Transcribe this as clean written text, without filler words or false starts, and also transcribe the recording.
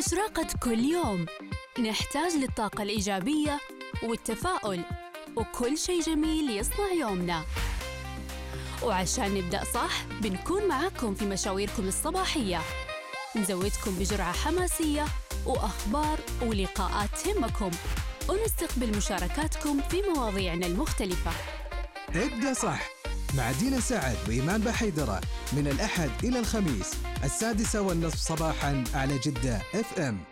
إشراقة كل يوم. نحتاج للطاقة الإيجابية والتفاؤل وكل شيء جميل يصنع يومنا. وعشان نبدأ صح بنكون معاكم في مشاويركم الصباحية، نزودكم بجرعة حماسية وأخبار ولقاءات تهمكم، ونستقبل مشاركاتكم في مواضيعنا المختلفة. ابدأ صح مع دينا سعد وإيمان بحيدرة من الأحد إلى الخميس 6:30 صباحاً على جدة FM.